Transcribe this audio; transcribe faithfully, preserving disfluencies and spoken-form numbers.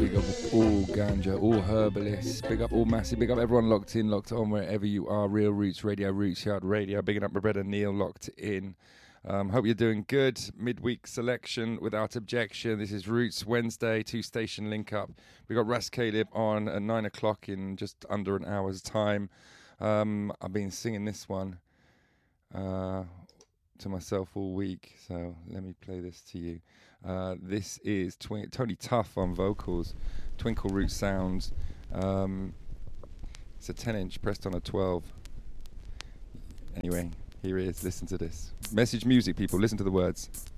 Big up all ganja, all herbalists. Big up all massive. Big up everyone locked in, locked on wherever you are. Real Roots Radio, Roots Yard Radio. Bigging up my brother Neil, locked in. Um, hope you're doing good. Midweek selection without objection. This is Roots Wednesday, two station link up. We got Ras Caleb on at nine o'clock in just under an hour's time. Um, I've been singing this one uh, to myself all week, so let me play this to you. Uh, this is Twi- Tony Tuff on vocals, Twinkle Root Sounds. Um, it's a ten inch pressed on a twelve. Anyway, here it is. Listen to this. Message music, people. Listen to the words.